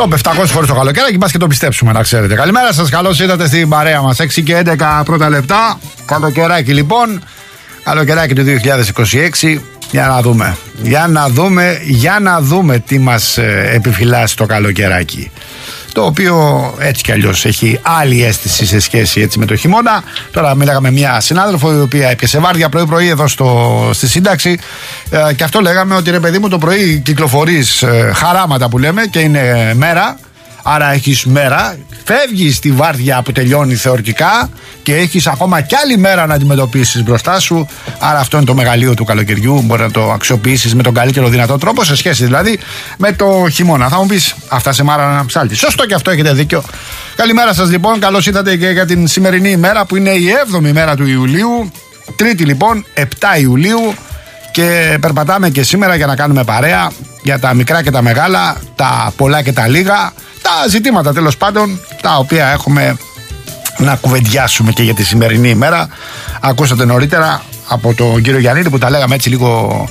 Το 700 φορές το καλοκαίρι, μπας και το πιστέψουμε, να ξέρετε. Καλημέρα σας, καλώς ήρθατε στην παρέα μας. 6 και 11 πρώτα λεπτά. Καλοκαιράκι λοιπόν. Καλοκαιράκι του 2026. Για να δούμε τι μας επιφυλάσσει το καλοκαιράκι. Το οποίο έτσι κι αλλιώς έχει άλλη αίσθηση σε σχέση έτσι με το χειμώνα. Τώρα μίλαγα με μια συνάδελφο η οποία έπιασε βάρδια πρωί-πρωί εδώ στη σύνταξη και αυτό λέγαμε ότι ρε παιδί μου το πρωί κυκλοφορείς χαράματα που λέμε και είναι μέρα. Άρα έχεις μέρα, φεύγεις στη βάρδια που τελειώνει θεωρητικά και έχεις ακόμα κι άλλη μέρα να αντιμετωπίσεις μπροστά σου. Άρα αυτό είναι το μεγαλείο του καλοκαιριού. Μπορεί να το αξιοποιήσεις με τον καλύτερο δυνατό τρόπο σε σχέση δηλαδή με το χειμώνα. Θα μου πεις, αυτά σε μάρα να ψάλτη. Σωστό και αυτό, έχετε δίκιο. Καλημέρα σας λοιπόν, καλώς ήρθατε και για την σημερινή ημέρα που είναι η 7η μέρα του Ιουλίου. Τρίτη λοιπόν, 7 Ιουλίου. Και περπατάμε και σήμερα για να κάνουμε παρέα για τα μικρά και τα μεγάλα, τα πολλά και τα λίγα, τα ζητήματα τέλος πάντων, τα οποία έχουμε να κουβεντιάσουμε και για τη σημερινή ημέρα. Ακούσατε νωρίτερα από τον κύριο Γιαννίδη που τα λέγαμε έτσι λίγο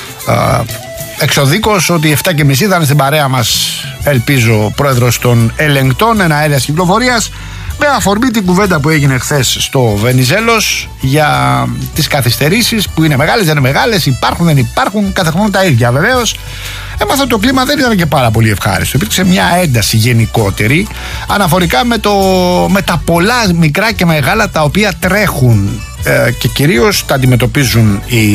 εξοδίκως ότι 7.30 ήταν στην παρέα μας, ελπίζω, πρόεδρος των ελεγκτών εναέριας κυκλοφορίας, με αφορμή την κουβέντα που έγινε χθες στο Βενιζέλος για τις καθυστερήσεις που είναι μεγάλες, δεν είναι μεγάλες, υπάρχουν, δεν υπάρχουν, κάθε χρόνο τα ίδια βεβαίως. Έμαθα ότι το κλίμα δεν ήταν και πάρα πολύ ευχάριστο. Υπήρξε μια ένταση γενικότερη αναφορικά με τα πολλά μικρά και μεγάλα τα οποία τρέχουν και κυρίως τα αντιμετωπίζουν οι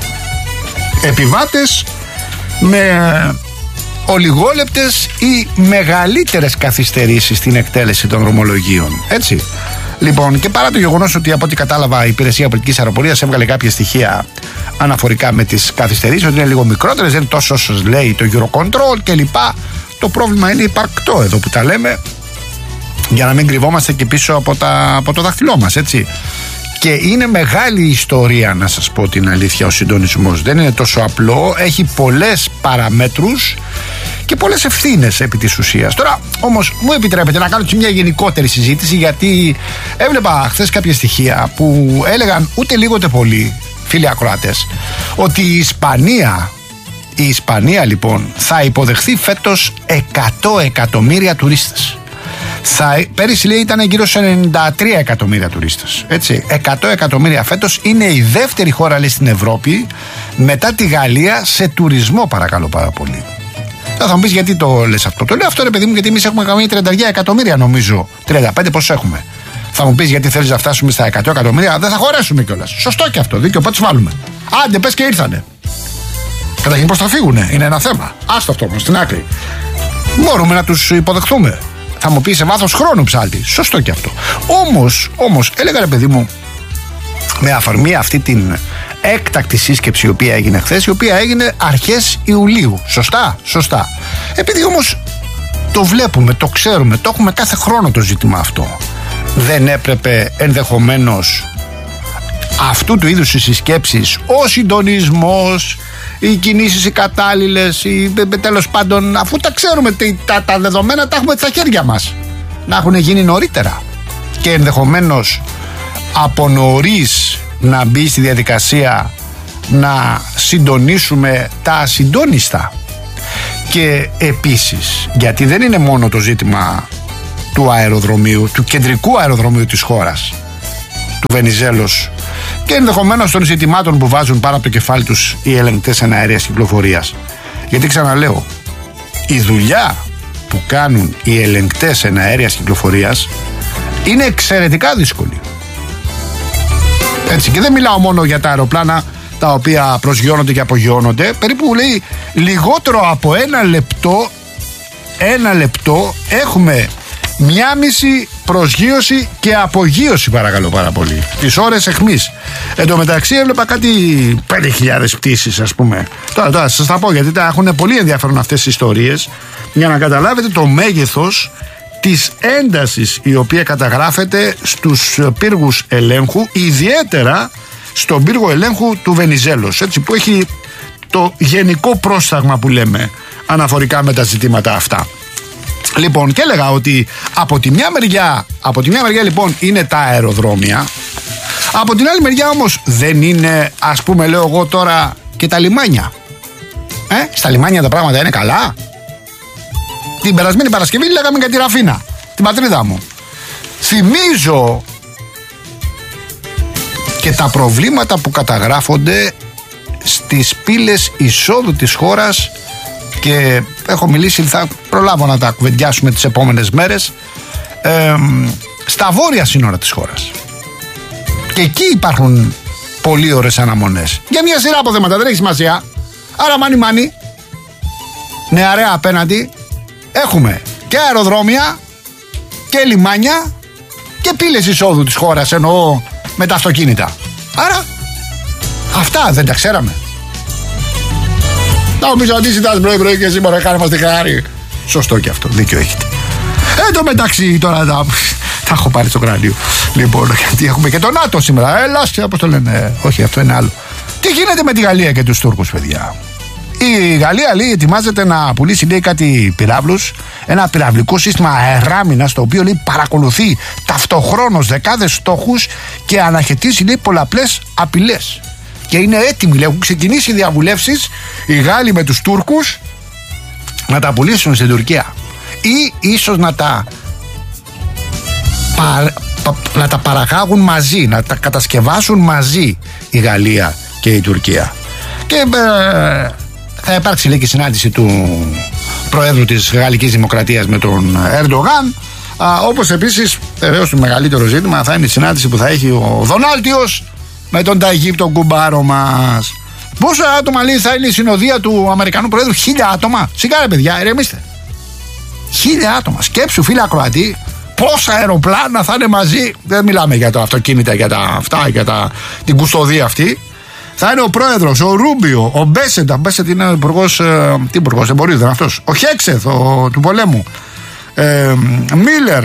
επιβάτες με ολιγόλεπτες ή μεγαλύτερες καθυστερήσεις στην εκτέλεση των δρομολογίων. Έτσι. Λοιπόν, και παρά το γεγονός ότι από ό,τι κατάλαβα η Υπηρεσία Πολιτικής Αεροπορίας έβγαλε κάποια στοιχεία αναφορικά με τις καθυστερήσεις, ότι είναι λίγο μικρότερες, δεν είναι τόσο όσο λέει το Eurocontrol κλπ. Το πρόβλημα είναι υπαρκτό εδώ που τα λέμε, για να μην κρυβόμαστε και πίσω από το δάχτυλό μας, έτσι. Και είναι μεγάλη ιστορία, να σας πω την αλήθεια, ο συντονισμός. Δεν είναι τόσο απλό, έχει πολλές παραμέτρους και πολλές ευθύνες επί της ουσίας. Τώρα όμως μου επιτρέπετε να κάνω και μια γενικότερη συζήτηση, γιατί έβλεπα χθες κάποια στοιχεία που έλεγαν ούτε λίγο ούτε πολύ, φίλοι ακροατές, ότι η Ισπανία λοιπόν θα υποδεχθεί φέτος 100 εκατομμύρια τουρίστες. Πέρυσι λέει ήταν γύρω σε 93 εκατομμύρια τουρίστες. Έτσι, 100 εκατομμύρια φέτος. Είναι η δεύτερη χώρα λέει στην Ευρώπη μετά τη Γαλλία σε τουρισμό, παρακαλώ πάρα πολύ. Θα μου πεις γιατί το λες αυτό. Το λέω αυτό ρε παιδί μου γιατί εμείς έχουμε καμία 30 εκατομμύρια νομίζω. 35 πόσο έχουμε. Θα μου πεις γιατί θέλεις να φτάσουμε στα 100 εκατομμύρια. Δεν θα χωρέσουμε κιόλας. Σωστό και αυτό. Δίκιο, πότε τους βάλουμε. Άντε πες και ήρθανε. Καταρχήν πώς θα φύγουνε. Είναι ένα θέμα. Άστο αυτό όμως στην άκρη. Μπορούμε να τους υποδεχθούμε. Θα μου πει σε βάθος χρόνου ψάλτη. Σωστό και αυτό. Όμως έλεγα ρε παιδί μου, με αφορμή αυτή την έκτακτη σύσκεψη η οποία έγινε χθες, η οποία έγινε αρχές Ιουλίου. Σωστά. Επειδή όμως το βλέπουμε, το ξέρουμε, το έχουμε κάθε χρόνο το ζήτημα αυτό, δεν έπρεπε ενδεχομένως αυτού του είδους οι συσκέψεις, ο συντονισμός, οι κινήσεις οι κατάλληλες, τέλος πάντων, αφού τα ξέρουμε τα δεδομένα, τα έχουμε στα χέρια μας, να έχουν γίνει νωρίτερα και ενδεχομένως από νωρίς να μπει στη διαδικασία να συντονίσουμε τα ασυντόνιστα. Και επίσης, γιατί δεν είναι μόνο το ζήτημα του αεροδρομίου, του κεντρικού αεροδρομίου της χώρας, του Βενιζέλος, και ενδεχομένως των ζητημάτων που βάζουν πάνω από το κεφάλι τους οι ελεγκτές εναέριας κυκλοφορίας. Γιατί ξαναλέω, η δουλειά που κάνουν οι ελεγκτές εναέριας κυκλοφορίας είναι εξαιρετικά δύσκολη. Έτσι, και δεν μιλάω μόνο για τα αεροπλάνα τα οποία προσγειώνονται και απογειώνονται. Περίπου λέει λιγότερο από ένα λεπτό έχουμε 1,5 προσγείωση και απογείωση, παρακαλώ πάρα πολύ, τις ώρες εχμής. Εν τω μεταξύ έβλεπα κάτι 5.000 πτήσεις, ας πούμε. Τώρα σας τα πω γιατί έχουν πολύ ενδιαφέρον αυτές τις ιστορίες, για να καταλάβετε το μέγεθος της έντασης η οποία καταγράφεται στους πύργους ελέγχου, ιδιαίτερα στον πύργο ελέγχου του Βενιζέλος, έτσι, που έχει το γενικό πρόσταγμα που λέμε αναφορικά με τα ζητήματα αυτά. Λοιπόν, και έλεγα ότι από τη μια μεριά λοιπόν είναι τα αεροδρόμια, από την άλλη μεριά όμως δεν είναι, ας πούμε λέω εγώ τώρα, και τα λιμάνια. Στα λιμάνια τα πράγματα είναι καλά. Την περασμένη Παρασκευή λέγαμε για τη Ραφίνα, την πατρίδα μου. Θυμίζω και τα προβλήματα που καταγράφονται στις πύλες εισόδου της χώρας, και έχω μιλήσει, θα προλάβω να τα κουβεντιάσουμε τις επόμενες μέρες, στα βόρεια σύνορα της χώρας. Και εκεί υπάρχουν πολύ ωραίες αναμονές για μια σειρά από θέματα, δεν έχει σημασία. Άρα μάνι νεαρέα απέναντι έχουμε και αεροδρόμια και λιμάνια και πύλες εισόδου της χώρας, εννοώ με τα αυτοκίνητα. Άρα αυτά δεν τα ξέραμε. Νομίζω ότι ζητάς πρωί και εσύ μπορεί να κάνουμε στη χάρη. Σωστό και αυτό, δίκιο έχετε. Εν τω μεταξύ τώρα τα έχω πάρει στο κρανίο. Λοιπόν, γιατί έχουμε και τον ΝΑΤΟ σήμερα. Έλα, πώς το λένε. Όχι, αυτό είναι άλλο. Τι γίνεται με τη Γαλλία και τους Τούρκους, παιδιά? Η Γαλλία, λέει, ετοιμάζεται να πουλήσει, λέει, κάτι πυράβλους, ένα πυραυλικό σύστημα αεράμινας, το οποίο, λέει, παρακολουθεί ταυτοχρόνως δεκάδες στόχους και αναχαιτήσει, λέει, πολλαπλές απειλές. Και είναι έτοιμοι, λέει, έχουν ξεκινήσει διαβουλεύσεις οι Γάλλοι με τους Τούρκους να τα πουλήσουν στην Τουρκία, ή ίσως να τα παραγάγουν μαζί, να τα κατασκευάσουν μαζί η Γαλλία και η Τουρκία. Και θα υπάρξει, λέει, και συνάντηση του Προέδρου της Γαλλικής Δημοκρατίας με τον Ερντογάν, όπως επίσης βεβαίως το μεγαλύτερο ζήτημα θα είναι η συνάντηση που θα έχει ο Δονάλτιος με τον Ταγίπ, τον κουμπάρο μας. Πόσα άτομα, λέει, θα είναι η συνοδεία του Αμερικανού Προέδρου? 1000 άτομα. Σιγά, παιδιά, ηρεμήστε. 1000 άτομα. Σκέψου, φίλε ακροατή, πόσα αεροπλάνα θα είναι μαζί. Δεν μιλάμε για τα αυτοκίνητα, για τα αυτά, για την κουστοδία αυτή. Θα είναι ο πρόεδρος, ο Ρούμπιο, ο Μπέσετ. Ο Μπέσετ είναι υπουργός, τι υπουργός εμπορίου, δεν είναι αυτός? Ο Χέξεθ, του πολέμου. Μίλλερ.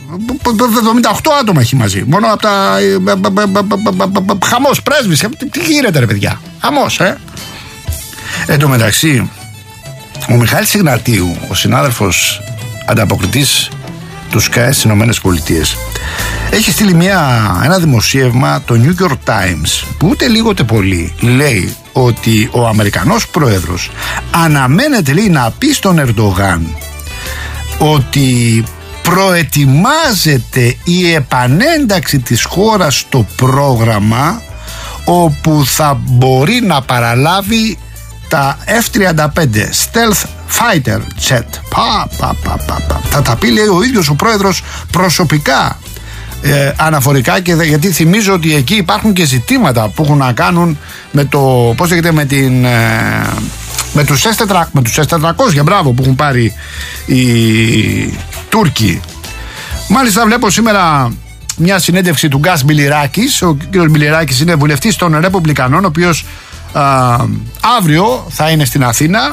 78 άτομα έχει μαζί. Μόνο από τα. Χαμός, πρέσβης. Τι γίνεται, ρε παιδιά? Χαμός, Εν τω μεταξύ, ο Μιχάλης Ιγνατίου, ο συνάδελφος ανταποκριτής του Sky στις Ηνωμένες Πολιτείες, έχει στείλει ένα δημοσίευμα, το New York Times, που ούτε λίγο ούτε πολύ λέει ότι ο Αμερικανός πρόεδρος αναμένεται, λέει, να πει στον Ερντογάν ότι προετοιμάζεται η επανένταξη της χώρας στο πρόγραμμα, όπου θα μπορεί να παραλάβει τα F-35 Stealth Fighter Jet. Θα τα πει, λέει, ο ίδιος ο πρόεδρος προσωπικά, αναφορικά, και γιατί θυμίζω ότι εκεί υπάρχουν και ζητήματα που έχουν να κάνουν με το, πώς λέγεται, με τους S-400, μπράβο, που έχουν πάρει οι Τούρκοι. Μάλιστα βλέπω σήμερα μια συνέντευξη του Γκάς Μπιλιράκης. Ο κ. Μπιλιράκης είναι βουλευτής των Ρεπουμπλικανών, ο οποίος αύριο θα είναι στην Αθήνα.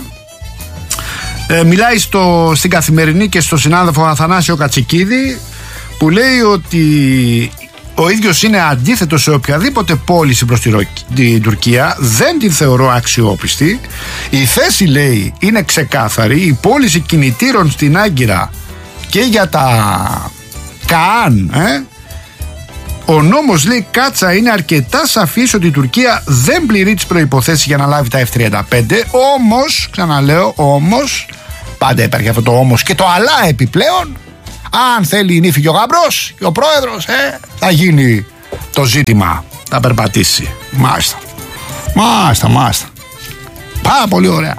Μιλάει στην Καθημερινή και στο συνάδελφο Αθανάσιο Κατσικίδη, που λέει ότι ο ίδιος είναι αντίθετος σε οποιαδήποτε πώληση προς την Τουρκία. Δεν την θεωρώ αξιόπιστη. Η θέση, λέει, είναι ξεκάθαρη. Η πώληση κινητήρων στην Άγκυρα και για τα ΚΑΑΝ, ο νόμος, λέει, Κάτσα, είναι αρκετά σαφής ότι η Τουρκία δεν πληρεί τις προϋποθέσεις για να λάβει τα F-35. Όμως, ξαναλέω, όμως, πάντα υπάρχει αυτό το όμως και το αλλά επιπλέον, αν θέλει η νύφη και ο γαμπρός και ο πρόεδρος, θα γίνει το ζήτημα, θα περπατήσει. Μάλιστα. Πάρα πολύ ωραία.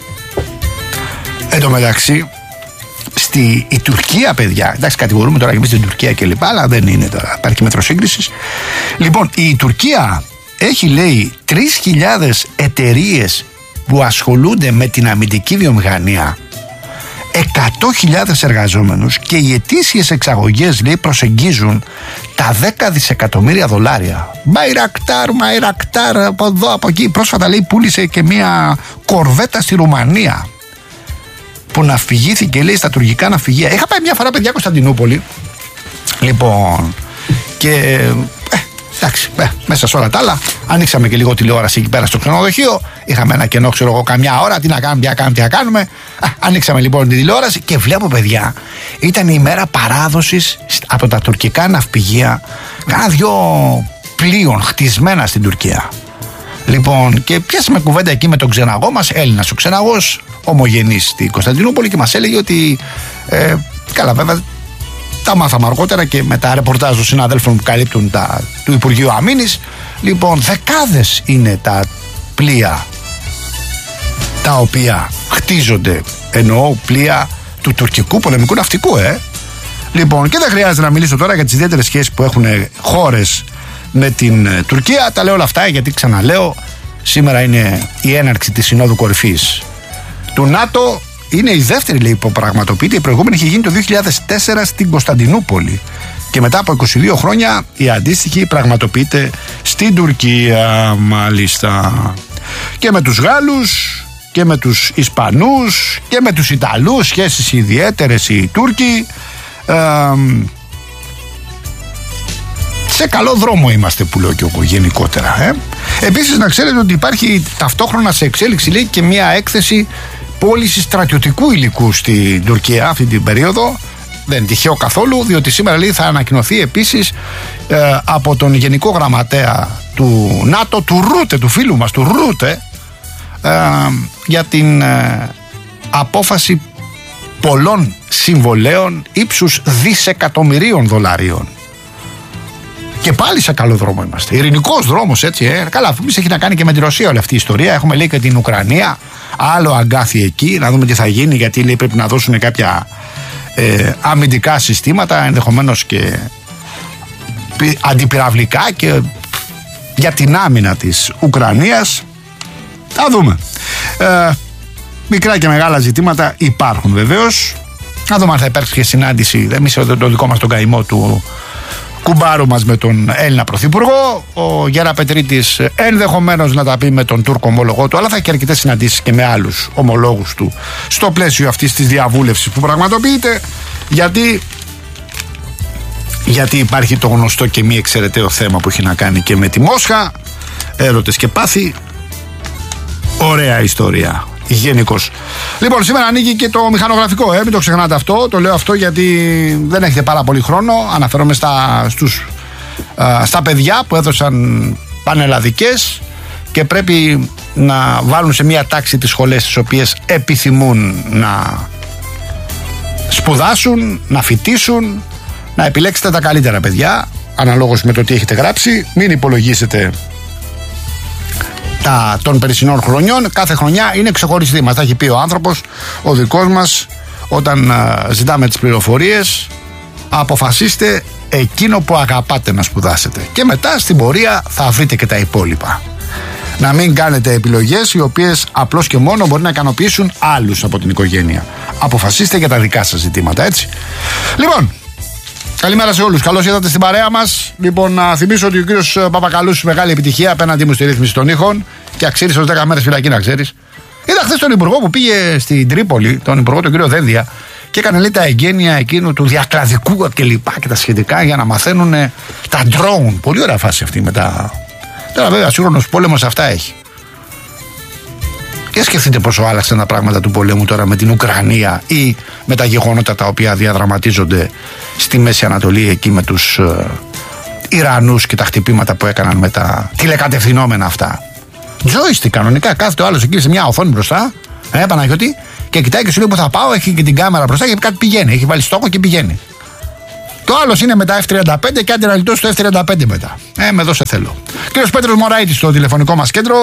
Εν τω μεταξύ, η Τουρκία, παιδιά, εντάξει, κατηγορούμε τώρα και εμείς την Τουρκία και λοιπά, αλλά δεν είναι τώρα, υπάρχει μέτρο σύγκρισης. Λοιπόν, η Τουρκία έχει, λέει, 3.000 εταιρείες που ασχολούνται με την αμυντική βιομηχανία, 100.000 εργαζόμενους, και οι ετήσιες εξαγωγές, λέει, προσεγγίζουν τα 10 δισεκατομμύρια δολάρια. Μαϊρακτάρ, από εδώ, από εκεί. Πρόσφατα, λέει, πούλησε και μια κορβέτα στη Ρουμανία, που ναυπηγήθηκε, λέει, στα τουρκικά ναυπηγεία. Είχα πάει μια φορά, παιδιά, Κωνσταντινούπολη. Λοιπόν, και εντάξει, μέσα σε όλα τα άλλα, ανοίξαμε και λίγο τηλεόραση εκεί πέρα στο ξενοδοχείο. Είχαμε ένα κενό, ξέρω εγώ, καμιά ώρα. Τι να κάνουμε, τι να κάνουμε. Ανοίξαμε λοιπόν την τηλεόραση και βλέπω, παιδιά, ήταν η μέρα παράδοσης από τα τουρκικά ναυπηγεία. Κάνα 2 πλοίων χτισμένα στην Τουρκία. Λοιπόν, και πιάσαμε κουβέντα εκεί με τον ξεναγό μας, Έλληνας ο ξεναγός, ομογενής στην Κωνσταντινούπολη και μας έλεγε ότι καλά, βέβαια τα μάθαμε αργότερα και με τα ρεπορτάζ των συναδέλφων που καλύπτουν του Υπουργείου Αμήνης. Λοιπόν, δεκάδες είναι τα πλοία τα οποία χτίζονται, εννοώ πλοία του τουρκικού πολεμικού ναυτικού. Λοιπόν, και δεν χρειάζεται να μιλήσω τώρα για τις ιδιαίτερες σχέσεις που έχουν χώρες με την Τουρκία. Τα λέω όλα αυτά γιατί, ξαναλέω, σήμερα είναι η έναρξη της Συνόδου Κορυφής του ΝΑΤΟ. Είναι η δεύτερη, λέει, που πραγματοποιείται. Η προηγούμενη είχε γίνει το 2004 στην Κωνσταντινούπολη. Και μετά από 22 χρόνια η αντίστοιχη πραγματοποιείται στην Τουρκία, μάλιστα. Και με τους Γάλλους και με τους Ισπανούς και με τους Ιταλούς σχέσεις ιδιαίτερες οι Τούρκοι. Σε καλό δρόμο είμαστε, που λέω και εγώ γενικότερα. Επίσης, να ξέρετε ότι υπάρχει ταυτόχρονα σε εξέλιξη, λέει, και μια έκθεση πώληση στρατιωτικού υλικού στην Τουρκία αυτή την περίοδο. Δεν είναι τυχαίο καθόλου, διότι σήμερα, λέει, θα ανακοινωθεί επίσης από τον Γενικό Γραμματέα του ΝΑΤΟ, του Ρούτε, του φίλου μας, του Ρούτε, για την απόφαση πολλών συμβολέων ύψους δισεκατομμυρίων δολαρίων. Και πάλι σε καλό δρόμο είμαστε. Ειρηνικός δρόμος, έτσι. Καλά, εμείς έχει να κάνει και με τη Ρωσία όλη αυτή η ιστορία. Έχουμε, λέει, και την Ουκρανία. Άλλο αγκάθι εκεί, να δούμε τι θα γίνει, γιατί, λέει, πρέπει να δώσουν κάποια αμυντικά συστήματα, ενδεχομένως και αντιπυραυλικά και για την άμυνα της Ουκρανίας. Θα δούμε. Μικρά και μεγάλα ζητήματα υπάρχουν βεβαίως. Να δούμε αν θα υπάρξει και συνάντηση. Εμείς το δικό μας τον καημό του κουμπάρου μας με τον Έλληνα Πρωθυπουργό. Ο Γέρα Πετρίτης ενδεχομένως να τα πει με τον Τούρκο ομολογό του, αλλά θα έχει αρκετές συναντήσεις και με άλλους ομολόγους του στο πλαίσιο αυτής της διαβούλευσης που πραγματοποιείται. Γιατί υπάρχει το γνωστό και μη εξαιρεταίο θέμα που έχει να κάνει και με τη Μόσχα. Έρωτες και πάθη. Ωραία ιστορία. Γενικώς. Λοιπόν, σήμερα ανοίγει και το μηχανογραφικό, μην το ξεχνάτε αυτό. Το λέω αυτό γιατί δεν έχετε πάρα πολύ χρόνο. Αναφέρομαι στα παιδιά που έδωσαν πανελλαδικές και πρέπει να βάλουν σε μια τάξη τις σχολές τις οποίες επιθυμούν να σπουδάσουν, να φοιτήσουν, να επιλέξετε τα καλύτερα παιδιά, αναλόγως με το τι έχετε γράψει. Μην υπολογίσετε των περσινών χρονιών. Κάθε χρονιά είναι ξεχωριστή. Μας τα έχει πει ο άνθρωπος, ο δικός μας, όταν ζητάμε τις πληροφορίες. Αποφασίστε εκείνο που αγαπάτε να σπουδάσετε και μετά στην πορεία θα βρείτε και τα υπόλοιπα. Να μην κάνετε επιλογές οι οποίες απλώς και μόνο μπορεί να ικανοποιήσουν άλλους από την οικογένεια. Αποφασίστε για τα δικά σας ζητήματα, έτσι. Λοιπόν, καλημέρα σε όλους. Καλώς ήρθατε στην παρέα μας. Λοιπόν, να θυμίσω ότι ο κύριος Παπακαλούς, μεγάλη επιτυχία απέναντί μου στη ρύθμιση των ήχων και αξίρισε ως 10 μέρες φυλακή, να ξέρεις. Είδα χθες τον υπουργό που πήγε στην Τρίπολη, τον υπουργό τον κύριο Δένδια, και έκανε, λέει, τα εγγένεια εκείνου του διακλαδικού και λοιπά και τα σχετικά για να μαθαίνουν τα drone. Πολύ ωραία φάση αυτή με τα. Τώρα, βέβαια, σύγχρονος πόλεμος αυτά έχει. Και σκεφτείτε πόσο άλλαξαν τα πράγματα του πολέμου τώρα με την Ουκρανία ή με τα γεγονότα τα οποία διαδραματίζονται στη Μέση Ανατολή εκεί με τους Ιρανούς και τα χτυπήματα που έκαναν με τα τηλεκατευθυνόμενα αυτά. Joystick κανονικά, κάθεται ο άλλος εκεί σε μια οθόνη μπροστά, Παναγιώτη, και κοιτάει και σου λέει που θα πάω, έχει και την κάμερα μπροστά και κάτι πηγαίνει, έχει βάλει στόχο και πηγαίνει. Το άλλο είναι με τα F-35 και άντε να λιτώσει το F-35 μετά. Με εδώ σε θέλω. Κύριος Πέτρος Μωραΐτης στο τηλεφωνικό μας κέντρο,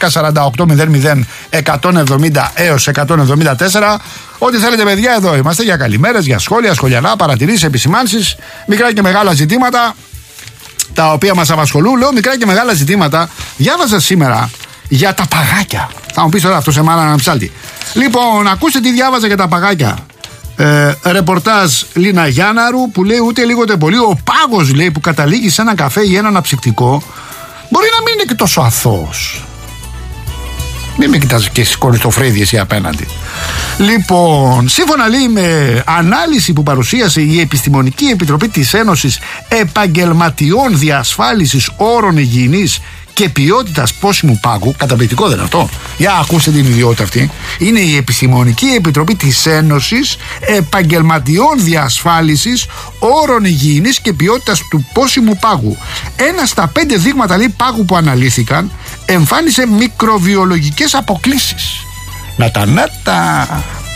210-48-00-170 έως 174. Ό,τι θέλετε, παιδιά, εδώ είμαστε για καλημέρες, για σχόλια, σχολιανά, παρατηρήσεις, επισημάνσεις, μικρά και μεγάλα ζητήματα τα οποία μας απασχολούν. Λέω μικρά και μεγάλα ζητήματα. Διάβαζα σήμερα για τα παγάκια. Θα μου πεις τώρα αυτό σε μάνα να ψάλτη. Λοιπόν, ακούστε τι διάβαζα για τα παγάκια. Ρεπορτάζ Λίνα Γιάνναρου που λέει ούτε λίγο ούτε πολύ ο πάγος, λέει, που καταλήγει σε ένα καφέ ή ένα αναψυκτικό μπορεί να μην είναι και τόσο αθώος. Μην με κοιτάς και σηκώνεις το φρέδι εσύ απέναντι. Λοιπόν, σύμφωνα, λέει, με ανάλυση που παρουσίασε η Επιστημονική Επιτροπή της Ένωσης Επαγγελματιών Διασφάλισης Όρων Υγιεινής και Ποιότητας Πόσιμου Πάγου, καταπληκτικό δεν είναι αυτό? Για ακούστε την ιδιότητα αυτή. Είναι η Επιστημονική Επιτροπή της Ένωσης Επαγγελματιών Διασφάλισης Όρων Υγιεινής και Ποιότητας του Πόσιμου Πάγου. Ένα στα 5 δείγματα, λέει, πάγου που αναλύθηκαν εμφάνισε μικροβιολογικές αποκλίσεις. Νατανάτα.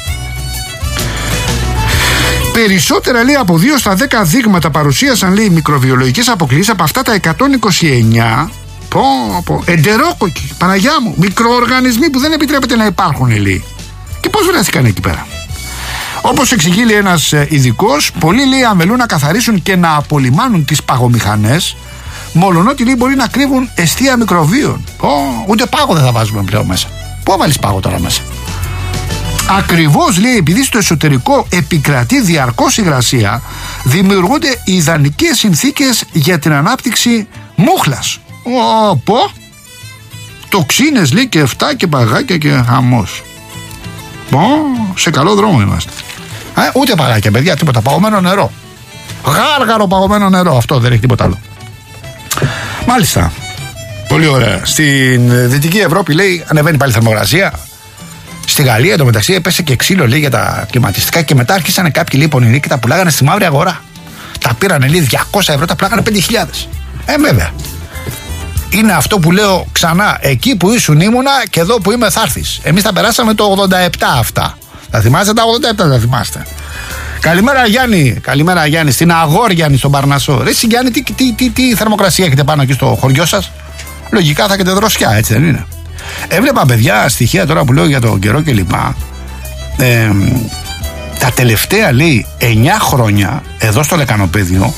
Περισσότερα, λέει, από 2 στα 10 δείγματα παρουσίασαν, λέει, μικροβιολογικές αποκλήσεις. Από αυτά τα 129 εντερόκοκοι, Παναγιά μου, μικροοργανισμοί που δεν επιτρέπεται να υπάρχουν, λέει. Και πώς βρέθηκαν εκεί πέρα? Όπως εξηγεί, λέει, ένας ειδικός, πολλοί, λέει, αμελούν να καθαρίσουν και να απολυμάνουν τις παγομηχανές, μολονότι, λέει, μπορεί να κρύβουν εστία μικροβίων. Ούτε πάγο δεν θα βάζουμε πλέον μέσα. Πού βάλεις πάγο τώρα μέσα? Ακριβώς, λέει, επειδή στο εσωτερικό επικρατεί διαρκώς υγρασία, δημιουργούνται ιδανικές συνθήκες για την ανάπτυξη μούχλας. Τοξίνες, λέει, και 7 και παγάκια και χαμός. Σε καλό δρόμο είμαστε. Ούτε παγάκια, παιδιά, τίποτα. Παγωμένο νερό. Γάργαρο παγωμένο νερό. Αυτό δεν έχει τίποτα άλλο. Μάλιστα. Πολύ ωραία. Στην Δυτική Ευρώπη, λέει, ανεβαίνει πάλι η θερμοκρασία. Στη Γαλλία, εντωμεταξύ, έπεσε και ξύλο, λέει, για τα κλιματιστικά. Και μετά άρχισαν κάποιοι, λέει, πονηροί και τα πουλάγανε στη μαύρη αγορά. Τα πήρανε, λέει, 200 ευρώ, τα πουλάγανε 5.000. Βέβαια. Είναι αυτό που λέω ξανά. Εκεί που ήσουν ήμουνα και εδώ που είμαι θα έρθεις. Εμείς τα περάσαμε το 87 αυτά. Θα θυμάστε τα 87, θα θυμάστε. Καλημέρα, Γιάννη. Καλημέρα, Γιάννη. Στην Αγόρ, Γιάννη, στον Παρνασσό. Ρε, Γιάννη, τι θερμοκρασία έχετε πάνω εκεί στο χωριό σας? Λογικά θα έχετε δροσιά, έτσι δεν είναι? Έβλεπα, παιδιά, στοιχεία τώρα που λέω για τον καιρό και λοιπά. Τα τελευταία, λέει, 9 χρόνια εδώ στο Λεκανοπέδιο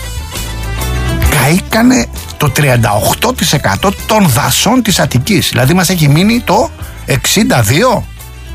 καήκανε το 38% των δασών της Αττικής. Δηλαδή μας έχει μείνει το 62%.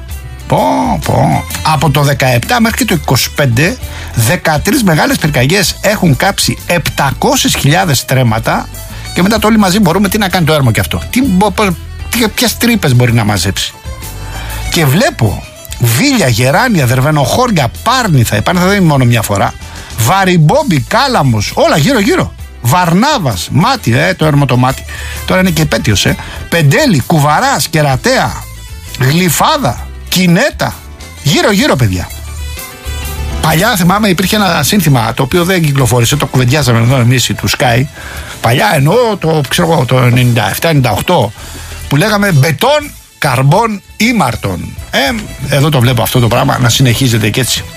Από το 17 μέχρι το 25, 13 μεγάλες πυρκαγιές έχουν κάψει 700.000 στρέμματα. Και μετά το όλοι μαζί μπορούμε, τι να κάνει το έρμο και αυτό? Ποιες τρύπες μπορεί να μαζέψει? Και βλέπω Βίλια, Γεράνια, Δερβενοχώρια, Πάρνηθα, η Πάρνηθα δεν είναι μόνο μια φορά, Βαριμπόμπι, Κάλαμος, όλα γύρω-γύρω. Βαρνάβας, Μάτι, το έρμο το Μάτι. Τώρα είναι και επέτειος, Πεντέλη, Κουβαράς, Κερατέα, Γλυφάδα, Κινέτα. Γύρω-γύρω, παιδιά. Παλιά θυμάμαι υπήρχε ένα σύνθημα το οποίο δεν κυκλοφόρησε, το κουβεντιάζαμε εδώ εμείς του Sky. Παλιά εννοώ το 97-98 που λέγαμε μπετόν, καρμπόν, ήμαρτον. Εδώ το βλέπω αυτό το πράγμα να συνεχίζεται και έτσι.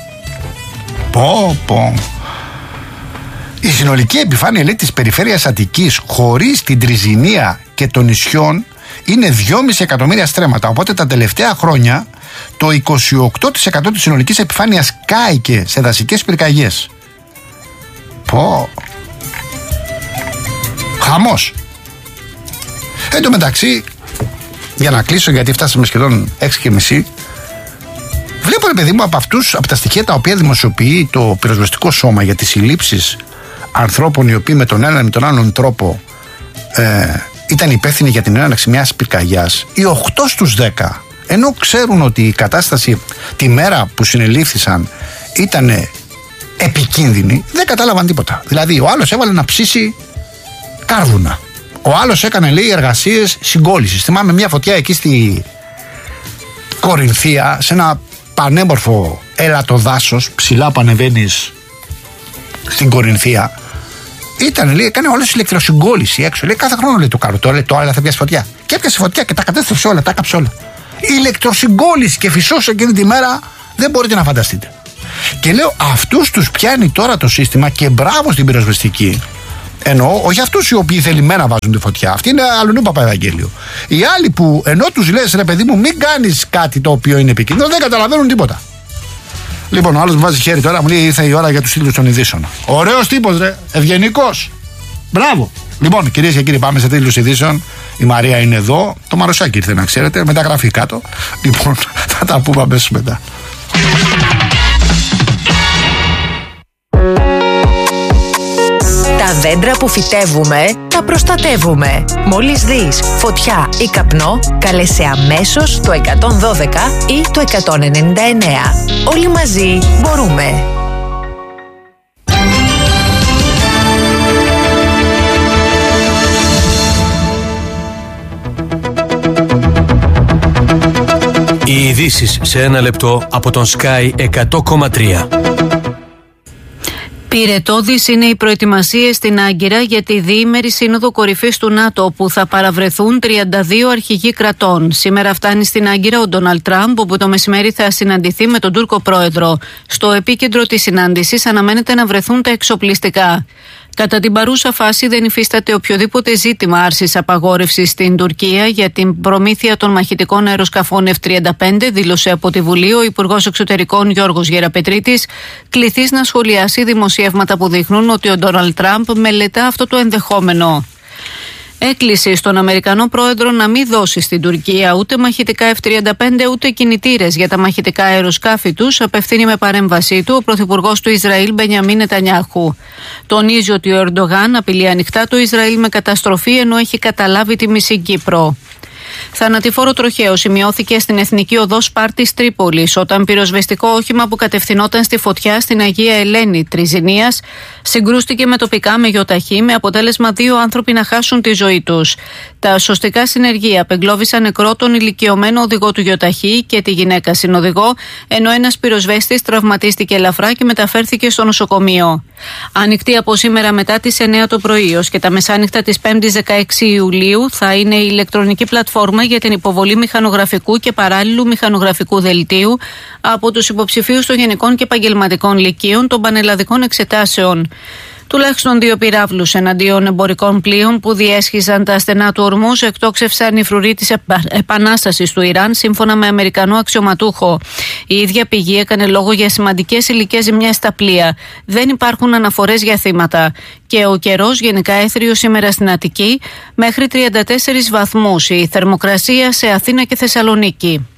Η συνολική επιφάνεια, λέει, της περιφέρειας Αττικής χωρίς την Τριζηνία και των νησιών είναι 2,5 εκατομμύρια στρέμματα. Οπότε τα τελευταία χρόνια το 28% της συνολικής επιφάνειας κάηκε σε δασικές πυρκαγιές. Χαμός. Εν τω μεταξύ, για να κλείσω, γιατί φτάσαμε σχεδόν 6:30, βλέπω, ρε παιδί μου, από τα στοιχεία τα οποία δημοσιοποιεί το πυροσβεστικό σώμα για τις συλλήψεις ανθρώπων οι οποίοι με τον έναν ή με τον άλλον τρόπο ήταν υπεύθυνοι για την έναρξη μιας πυρκαγιάς, οι 8 στους 10, ενώ ξέρουν ότι η κατάσταση τη μέρα που συνελήφθησαν ήταν επικίνδυνη, δεν κατάλαβαν τίποτα. Δηλαδή ο άλλος έβαλε να ψήσει κάρβουνα, ο άλλος έκανε, λέει, εργασίες συγκόλλησης. Θυμάμαι μια φωτιά εκεί στη Κορινθία, σε ένα πανέμορφο έλατο-δάσος ψηλά που ανεβαίνεις στην Κορινθία. Ήταν, λέει, έκανε όλες ηλεκτροσυγκόλληση έξω. Λέει, κάθε χρόνο, λέει, το κάνω. Τώρα θα πιάσει φωτιά. Και έπιασε φωτιά και τα κατέστρεψε όλα, τα έκαψε όλα. Η ηλεκτροσυγκόλληση και φυσός εκείνη τη μέρα δεν μπορείτε να φανταστείτε. Και λέω, αυτούς τους πιάνει τώρα το σύστημα και μπράβο στην πυροσβεστική. Εννοώ, όχι αυτούς οι οποίοι θελημένα βάζουν τη φωτιά. Αυτή είναι αλλονού Παπαευαγγέλιο. Οι άλλοι που ενώ τους λες, ρε παιδί μου, μην κάνεις κάτι το οποίο είναι επικίνδυνο, δεν καταλαβαίνουν τίποτα. Λοιπόν, ο άλλος μου βάζει χέρι τώρα, μου λέει, ήρθε η ώρα για τους τίτλους των ειδήσεων. Ωραίος τύπος, ρε, ευγενικός. Μπράβο. Λοιπόν, κυρίες και κύριοι, πάμε σε τίτλους ειδήσεων. Η Μαρία είναι εδώ. Το Μαροσάκι ήρθε, να ξέρετε. Μεταγραφή κάτω. Λοιπόν, θα τα πούμε αμέσως μετά. Τα δέντρα που φυτεύουμε, τα προστατεύουμε. Μόλις δεις φωτιά ή καπνό, καλέσαι αμέσως το 112 ή το 199. Όλοι μαζί μπορούμε. Οι ειδήσεις σε ένα λεπτό από τον Sky 100,3. Πυρετώδεις είναι οι προετοιμασίες στην Άγκυρα για τη διήμερη σύνοδο κορυφής του ΝΑΤΟ, όπου θα παραβρεθούν 32 αρχηγοί κρατών. Σήμερα φτάνει στην Άγκυρα ο Ντόναλντ Τραμπ, όπου το μεσημέρι θα συναντηθεί με τον Τούρκο πρόεδρο. Στο επίκεντρο της συνάντησης αναμένεται να βρεθούν τα εξοπλιστικά. Κατά την παρούσα φάση δεν υφίσταται οποιοδήποτε ζήτημα άρσης απαγόρευσης στην Τουρκία για την προμήθεια των μαχητικών αεροσκαφών F-35, δήλωσε από τη Βουλή ο Υπουργός Εξωτερικών Γιώργος Γεραπετρίτης, κληθής να σχολιάσει δημοσιεύματα που δείχνουν ότι ο Ντόναλντ Τραμπ μελετά αυτό το ενδεχόμενο. Έκλεισε στον Αμερικανό πρόεδρο να μην δώσει στην Τουρκία ούτε μαχητικά F-35 ούτε κινητήρες για τα μαχητικά αεροσκάφη τους, απευθύνει με παρέμβασή του ο πρωθυπουργός του Ισραήλ Μπενιαμίν Νετανιάχου. Τονίζει ότι ο Ερντογάν απειλεί ανοιχτά το Ισραήλ με καταστροφή, ενώ έχει καταλάβει τη μισή Κύπρο. Θανατηφόρο τροχαίο σημειώθηκε στην Εθνική Οδό Σπάρτης Τρίπολης, όταν πυροσβεστικό όχημα που κατευθυνόταν στη φωτιά στην Αγία Ελένη Τριζηνίας συγκρούστηκε με τοπικά μεγιοταχή, με αποτέλεσμα 2 άνθρωποι να χάσουν τη ζωή τους. Τα σωστικά συνεργεία απεγκλώβησαν νεκρό τον ηλικιωμένο οδηγό του γιοταχή και τη γυναίκα συνοδηγό, ενώ ένας πυροσβέστης τραυματίστηκε ελαφρά και μεταφέρθηκε στο νοσοκομείο. Ανοιχτή από σήμερα μετά τις 9 το πρωί ως και τα μεσάνυχτα της 5ης 16 Ιουλίου θα είναι η ηλεκτρονική πλατφόρμα για την υποβολή μηχανογραφικού και παράλληλου μηχανογραφικού δελτίου από τους υποψηφίους των γενικών και επαγγελματικών λυκείων των πανελλαδικών εξετάσεων. Τουλάχιστον 2 πυράβλους εναντίον εμπορικών πλοίων που διέσχιζαν τα στενά του Ορμούζ εκτόξευσαν οι φρουροί της Επανάστασης του Ιράν, σύμφωνα με Αμερικανό αξιωματούχο. Η ίδια πηγή έκανε λόγο για σημαντικές υλικές ζημιές στα πλοία. Δεν υπάρχουν αναφορές για θύματα. Και ο καιρός γενικά έθριος σήμερα στην Αττική, μέχρι 34 βαθμούς η θερμοκρασία σε Αθήνα και Θεσσαλονίκη.